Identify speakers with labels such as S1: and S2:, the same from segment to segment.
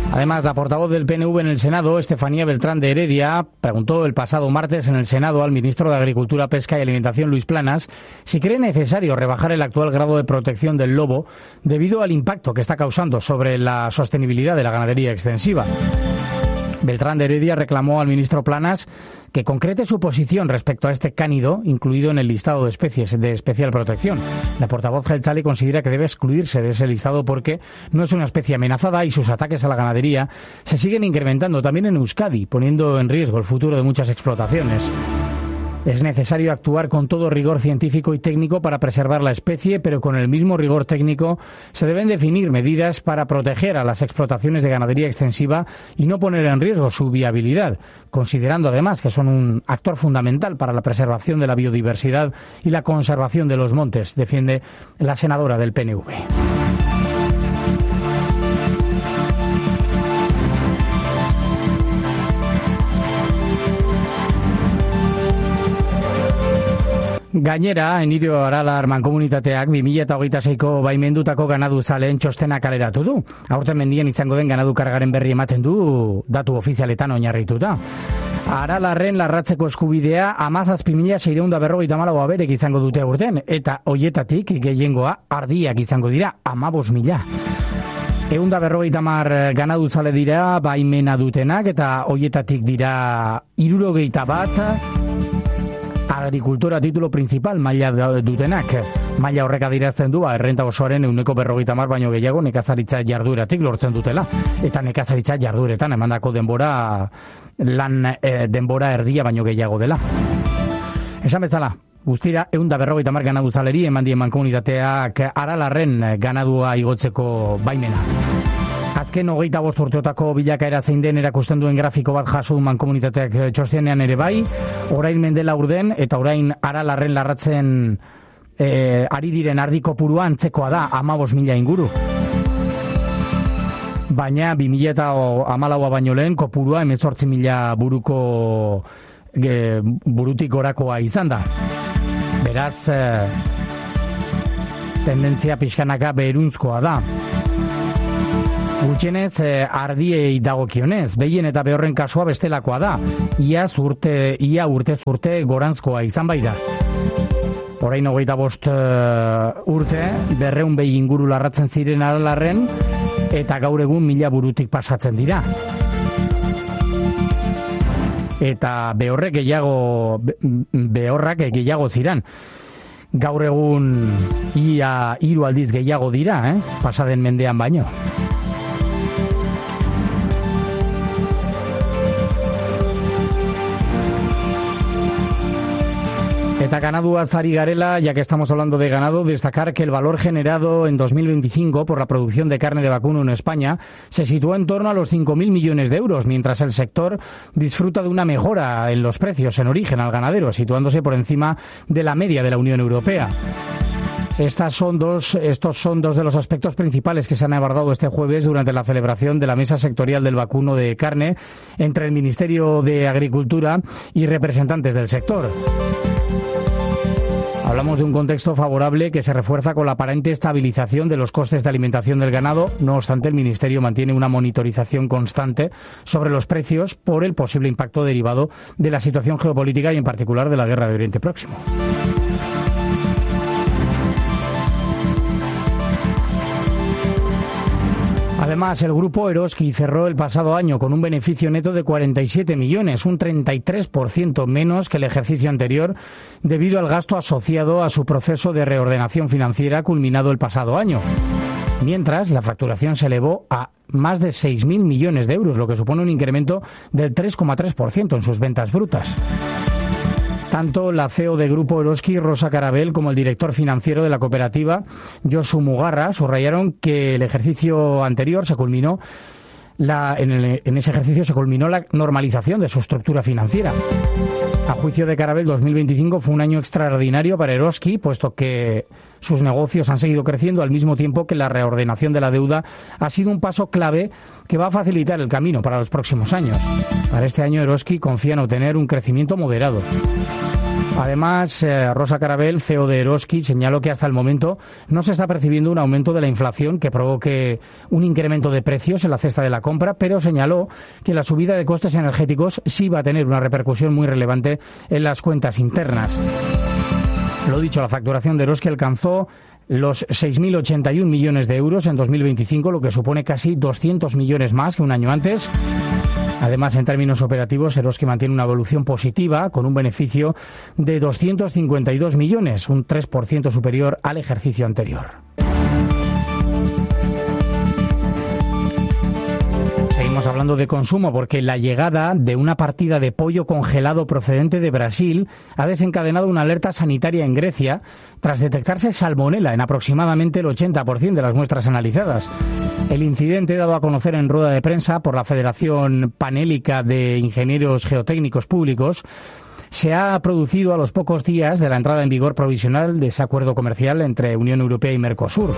S1: Además, la portavoz del PNV en el Senado, Estefanía Beltrán de Heredia, preguntó el pasado martes en el Senado al ministro de Agricultura, Pesca y Alimentación, Luis Planas, si cree necesario rebajar el actual grado de protección del lobo debido al impacto que está causando sobre la sostenibilidad de la ganadería extensiva. Beltrán de Heredia reclamó al ministro Planas que concrete su posición respecto a este cánido incluido en el listado de especies de especial protección. La portavoz jeltzale considera que debe excluirse de ese listado porque no es una especie amenazada y sus ataques a la ganadería se siguen incrementando también en Euskadi, poniendo en riesgo el futuro de muchas explotaciones. Es necesario actuar con todo rigor científico y técnico para preservar la especie, pero con el mismo rigor técnico se deben definir medidas para proteger a las explotaciones de ganadería extensiva y no poner en riesgo su viabilidad, considerando además que son un actor fundamental para la preservación de la biodiversidad y la conservación de los montes, defiende la senadora del PNV. Gainera, Enirio Aralar mankomunitateak 2026ko baimendutako ganaduzaleen txostena kaleratu du. Aurten mendian izango den ganadu kargaren berri ematen du datu ofizialetan oinarrituta. Aralarren larratzeko eskubidea 17.654 aberek izango dute aurten, eta hoietatik gehiengoa ardiak izango dira 15.000. 150 ganaduzale dira baimena dutenak, eta hoietatik dira 61 agrikultura titulo principal maila dutenak. Maila horrek adirazten du errenta osoaren 150 baino gehiago nekazaritza jardueratik lortzen dutela. Eta nekazaritza jardueretan emandako denbora denbora erdia baino gehiago dela. Esan bezala, guztira 150 ganaduzaleri eman die mankomunitateak Aralarren ganadua igotzeko baimena. Azken 25 urteotako bilakaera zein den erakusten duen grafiko bat jaso mankomunitateak txostenean ere bai, orain mendela urden eta orain Aralarren larratzen ari diren ardi kopurua antzekoa da 15.000 inguru. Baina 2014 baino lehen kopurua 18.000 burutik gorakoa izan da. Beraz, tendentzia pixkanaka beheruntzkoa da. Gutxienez, ardiei dagokionez, behien eta behorren kasua bestelakoa da. Ia urtez urte gorantzkoa izan bai da. Orain 25 urte, 200 behi inguru larratzen ziren Aralarren, eta gaur egun 1000 burutik pasatzen dira. Eta behorrak gehiago ziran. Gaur egun ia 3 aldiz gehiago dira, pasaden mendean baino. Eta ganaduaz ari garela, ya que estamos hablando de ganado, destacar que el valor generado en 2025 por la producción de carne de vacuno en España se sitúa en torno a los 5.000 millones de euros, mientras el sector disfruta de una mejora en los precios en origen al ganadero, situándose por encima de la media de la Unión Europea. Estos son dos de los aspectos principales que se han abordado este jueves durante la celebración de la Mesa Sectorial del Vacuno de Carne entre el Ministerio de Agricultura y representantes del sector. Hablamos de un contexto favorable que se refuerza con la aparente estabilización de los costes de alimentación del ganado. No obstante, el Ministerio mantiene una monitorización constante sobre los precios por el posible impacto derivado de la situación geopolítica y en particular de la guerra de Oriente Próximo. Además, el grupo Eroski cerró el pasado año con un beneficio neto de 47 millones, un 33% menos que el ejercicio anterior, debido al gasto asociado a su proceso de reordenación financiera culminado el pasado año. Mientras, la facturación se elevó a más de 6.000 millones de euros, lo que supone un incremento del 3,3% en sus ventas brutas. Tanto la CEO de Grupo Eroski, Rosa Carabel, como el director financiero de la cooperativa, Josu Mugarra, subrayaron que el ejercicio anterior se culminó en ese ejercicio se culminó la normalización de su estructura financiera. A juicio de Carabel, 2025 fue un año extraordinario para Eroski, puesto que sus negocios han seguido creciendo al mismo tiempo que la reordenación de la deuda ha sido un paso clave que va a facilitar el camino para los próximos años. Para este año, Eroski confía en obtener un crecimiento moderado. Además, Rosa Carabel, CEO de Eroski, señaló que hasta el momento no se está percibiendo un aumento de la inflación que provoque un incremento de precios en la cesta de la compra, pero señaló que la subida de costes energéticos sí va a tener una repercusión muy relevante en las cuentas internas. Lo dicho, la facturación de Eroski alcanzó los 6.081 millones de euros en 2025, lo que supone casi 200 millones más que un año antes. Además, en términos operativos, Eroski mantiene una evolución positiva con un beneficio de 252 millones, un 3% superior al ejercicio anterior. Seguimos hablando de consumo porque la llegada de una partida de pollo congelado procedente de Brasil ha desencadenado una alerta sanitaria en Grecia tras detectarse salmonela en aproximadamente el 80% de las muestras analizadas. El incidente, dado a conocer en rueda de prensa por la Federación Panélica de Ingenieros Geotécnicos Públicos, se ha producido a los pocos días de la entrada en vigor provisional de ese acuerdo comercial entre Unión Europea y Mercosur.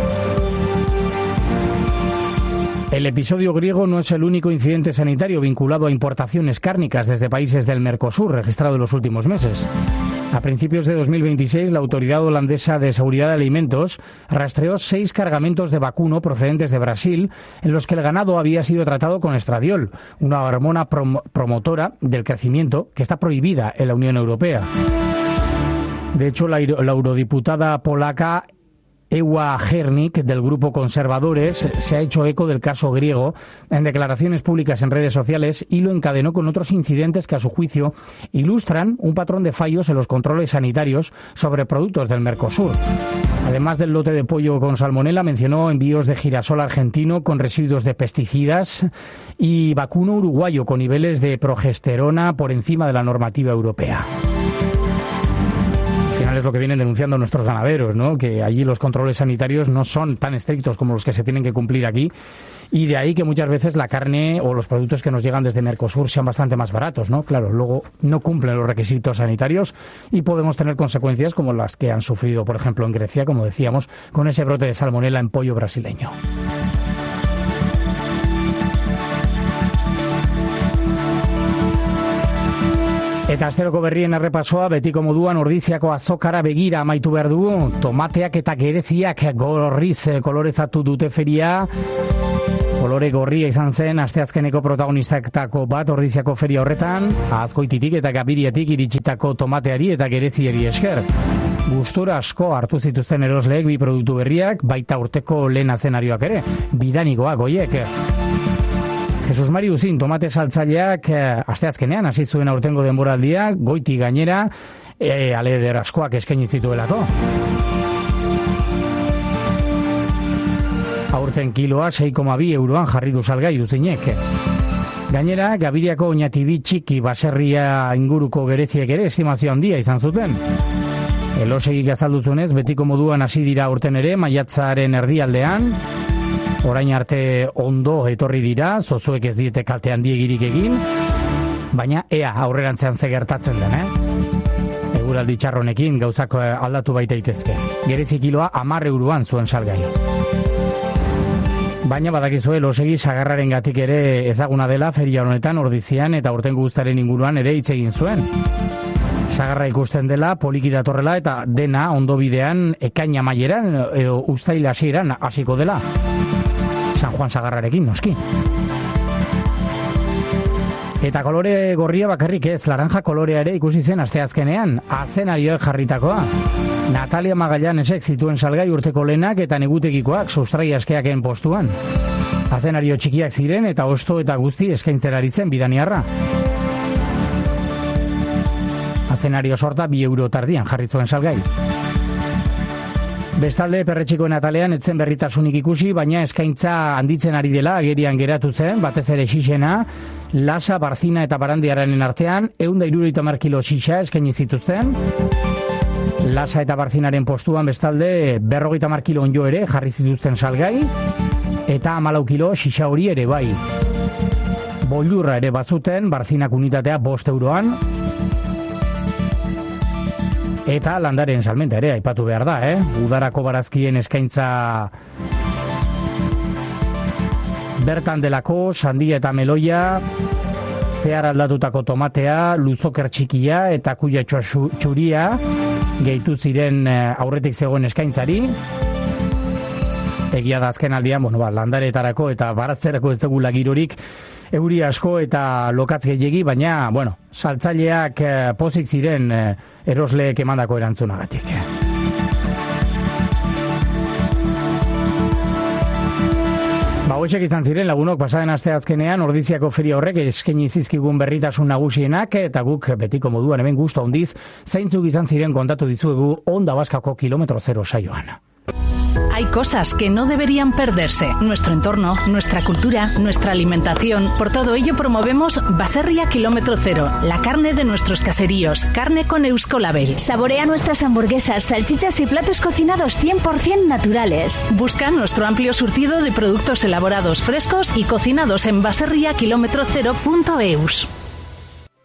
S1: El episodio griego no es el único incidente sanitario vinculado a importaciones cárnicas desde países del Mercosur registrado en los últimos meses. A principios de 2026, la Autoridad Holandesa de Seguridad de Alimentos rastreó 6 cargamentos de vacuno procedentes de Brasil en los que el ganado había sido tratado con estradiol, una hormona promotora del crecimiento que está prohibida en la Unión Europea. De hecho, la eurodiputada polaca Ewa Hernik, del grupo Conservadores, se ha hecho eco del caso griego en declaraciones públicas en redes sociales y lo encadenó con otros incidentes que, a su juicio, ilustran un patrón de fallos en los controles sanitarios sobre productos del Mercosur. Además del lote de pollo con salmonela, mencionó envíos de girasol argentino con residuos de pesticidas y vacuno uruguayo con niveles de progesterona por encima de la normativa europea. Al final es lo que vienen denunciando nuestros ganaderos, ¿no? Que allí los controles sanitarios no son tan estrictos como los que se tienen que cumplir aquí, y de ahí que muchas veces la carne o los productos que nos llegan desde Mercosur sean bastante más baratos, ¿no? Claro, luego no cumplen los requisitos sanitarios y podemos tener consecuencias como las que han sufrido, por ejemplo, en Grecia, como decíamos, con ese brote de salmonela en pollo brasileño. Eta asteroko berrien errepasoa betiko moduan Ordiziako azokara begira amaitu behar dugu. Tomateak eta gereziak gorriz kolorezatu dute feria. Kolore gorria izan zen asteazkeneko protagonistetako bat Ordiziako feria horretan, Azkoititik eta Gabiriatik iritsitako tomateari eta gereziari esker. Gustura asko hartu zituzten erosleek bi produktu berriak, baita urteko lehen azenarioak ere, bidanikoak hoiek. Jesus Mari Uzin, tomate saltzaileak asteazkenean hasi zuen aurtengo denboraldia, goiti gainera, aleder askoak eskaini zituelako. Aurten kiloa 6,2 euroan jarri du salgai Uzinek. Gainera, Gabiriako oinatibi txiki baserria inguruko gereziek ere estimazio handia izan zuten. Elosegik azalduzunez, betiko moduan hasi dira aurten ere, maiatzaren erdialdean, orain arte ondo etorri dira, zozuek ez diete kalte handiegirik egin, baina ea aurrerantzean ze gertatzen den, Eguraldi txarronekin gauzak aldatu baita itezke. Gerezi kiloa 10 euroan zuen salgai. Baina badakizue Elosegi sagarraren gatik ere ezaguna dela feria honetan Ordizian eta aurtengo uztaren inguruan ere hitz egin zuen. Sagarra ikusten dela, poliki datorrela eta dena ondo bidean ekaina amaieran edo uztail hasieran hasiko dela. San Juan sagarrarekin, noski. Eta kolore gorria bakarrik ez, laranja kolorea ere ikusi zen asteazkenean, azenarioek jarritakoa. Natalia Magallanesek zituen salgai urteko lehenak eta negutekikoak sustrai askeaken postuan. Azenario txikiak ziren eta osto eta guzti eskaintzerari zen bidaniarra. Azenario sorta 2 euro tardian jarri zuen salgai. Bestalde, perretxikoen atalean etzen berritasunik ikusi, baina eskaintza handitzen ari dela agerian geratu zen, batez ere xixena, Lasa, Barzina eta Barandiararen artean, 170 kilo xixa eskaini zituzten. Lasa eta Barzinaren postuan bestalde 50 kilo onjo ere jarri zituzten salgai, eta 14 kilo xixa hori ere bai. Boldurra ere bazuten, Barzinak unitatea 5 euroan, eta landaren salmenta ere aipatu behar da, Udarako barazkien eskaintza bertan delako, sandia eta meloia, zehar aldatutako tomatea, luzoker txikia eta kuiatxoa txuria gehitu ziren aurretik zegoen eskaintzari. Egia da azken aldian, landaretarako eta baratzerako ez dugula girorik, euri asko eta lokatz gehiegi, baina, saltzaileak pozik ziren erosleek emandako erantzunagatik. Hauexek izan ziren lagunok pasaden aste azkenean Ordiziako feria horrek eskaini zizkigun berritasun nagusienak eta guk betiko moduan hemen gustu handiz zeintzuk izan ziren kontatu dizuegu Onda Baskako Kilometro Zero saioan.
S2: Hay cosas que no deberían perderse. Nuestro entorno, nuestra cultura, nuestra alimentación. Por todo ello promovemos Baserria Kilómetro Cero, la carne de nuestros caseríos, carne con Euskolabel.
S3: Saborea nuestras hamburguesas, salchichas y platos cocinados 100% naturales.
S2: Busca nuestro amplio surtido de productos elaborados frescos y cocinados en baserriakilometrocero.eus.